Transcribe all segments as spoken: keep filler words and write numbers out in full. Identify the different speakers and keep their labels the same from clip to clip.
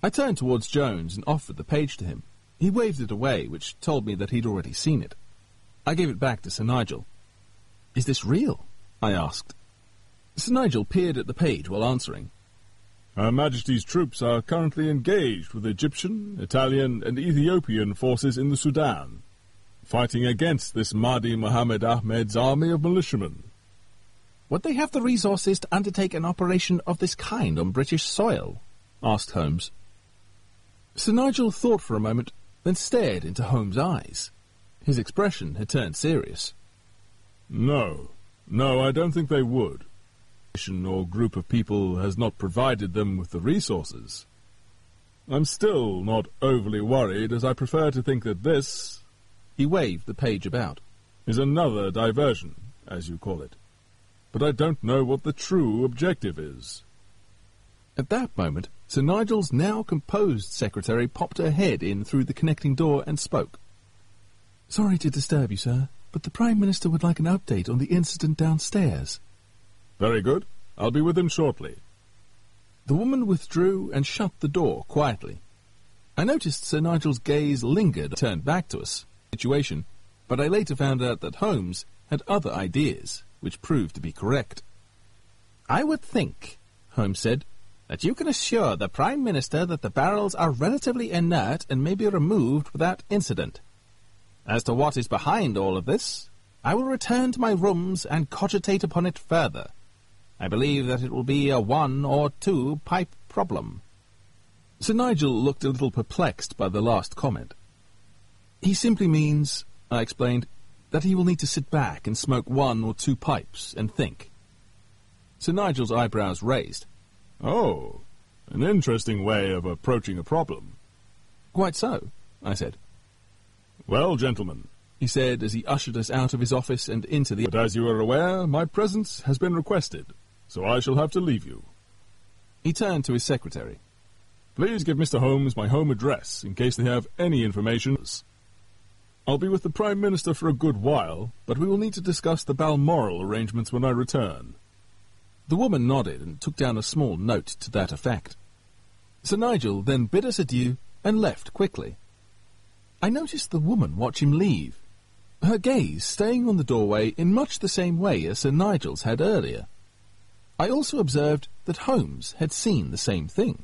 Speaker 1: I turned towards Jones and offered the page to him. He waved it away, which told me that he'd already seen it. I gave it back to Sir Nigel. "Is this real?" I asked. Sir Nigel peered at the page while answering.
Speaker 2: Her Majesty's troops are currently engaged with Egyptian, Italian, and Ethiopian forces in the Sudan, fighting against this Mahdi Mohammed Ahmed's army of militiamen.
Speaker 1: "Would they have the resources to undertake an operation of this kind on British soil?" asked Holmes. Sir Nigel thought for a moment, then stared into Holmes' eyes. His expression had turned serious.
Speaker 2: No, no, I don't think they would. Or group of people has not provided them with the resources. I'm still not overly worried, as I prefer to think that this," he waved the page about, "is another diversion, as you call it. But I don't know what the true objective is." At that moment, Sir Nigel's now composed secretary popped her head in through the connecting door and spoke. "Sorry to disturb you, sir, but the Prime Minister would like an update on the incident downstairs." "Very good. I'll be with him shortly." The woman withdrew and shut the door quietly. I noticed Sir Nigel's gaze lingered, turned back to us, situation, but I later found out that Holmes had other ideas, which proved to be correct. "I would think," Holmes said, "that you can assure the Prime Minister that the barrels are relatively inert and may be removed without incident. As to what is behind all of this, I will return to my rooms and cogitate upon it further. I believe that it will be a one or two pipe problem." Sir Nigel looked a little perplexed by the last comment. "He simply means," I explained, "that he will need to sit back and smoke one or two pipes and think." Sir Nigel's eyebrows raised. "Oh, an interesting way of approaching a problem." "Quite so," I said. "Well, gentlemen," he said as he ushered us out of his office and into the... "But as you are aware, my presence has been requested, so I shall have to leave you." He turned to his secretary. "Please give Mister Holmes my home address in case they have any information. I'll be with the Prime Minister for a good while, but we will need to discuss the Balmoral arrangements when I return." The woman nodded and took down a small note to that effect. Sir Nigel then bid us adieu and left quickly. I noticed the woman watch him leave, her gaze staying on the doorway in much the same way as Sir Nigel's had earlier. I also observed that Holmes had seen the same thing.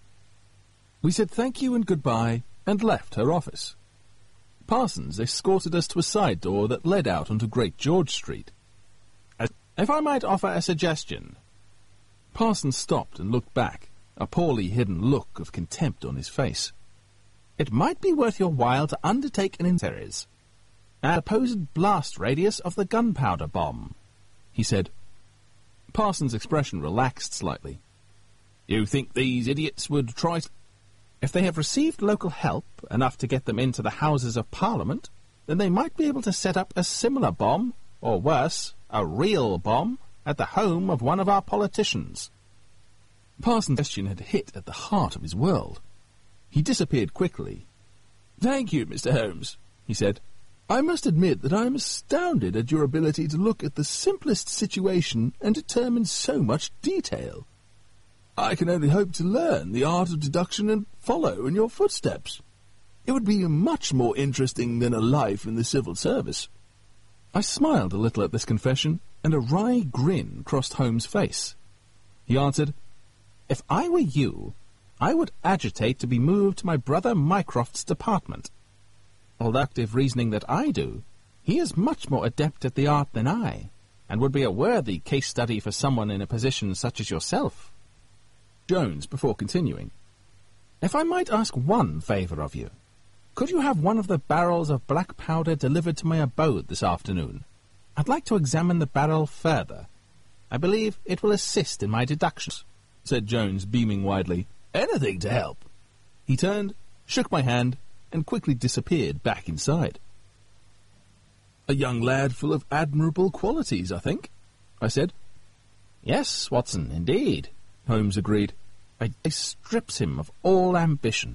Speaker 2: We said thank you and goodbye and left her office. Parsons escorted us to a side door that led out onto Great George Street. "If I might offer a suggestion." Parsons stopped and looked back, a poorly hidden look of contempt on his face. "It might be worth your while to undertake an inquiries. An supposed blast radius of the gunpowder bomb," he said. Parsons' expression relaxed slightly. "You think these idiots would try to... If they have received local help, enough to get them into the Houses of Parliament, then they might be able to set up a similar bomb, or worse, a real bomb, at the home of one of our politicians." Parsons' question had hit at the heart of his world. He disappeared quickly. "Thank you, Mister Holmes," he said. "I must admit that I am astounded at your ability to look at the simplest situation and determine so much detail. I can only hope to learn the art of deduction and follow in your footsteps. It would be much more interesting than a life in the civil service." I smiled a little at this confession, and a wry grin crossed Holmes' face. He answered, "If I were you, I would agitate to be moved to my brother Mycroft's department. Although active reasoning that I do, he is much more adept at the art than I, and would be a worthy case study for someone in a position such as yourself." Jones, before continuing, "If I might ask one favour of you, could you have one of the barrels of black powder delivered to my abode this afternoon? I'd like to examine the barrel further. I believe it will assist in my deductions," said Jones, beaming widely. "Anything to help." He turned, shook my hand, and quickly disappeared back inside. "A young lad full of admirable qualities, I think," I said. "Yes, Watson, indeed," Holmes agreed. "It strips him of all ambition."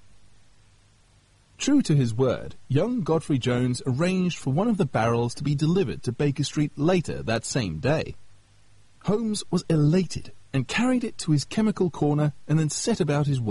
Speaker 2: True to his word, young Godfrey Jones arranged for one of the barrels to be delivered to Baker Street later that same day. Holmes was elated and carried it to his chemical corner and then set about his work.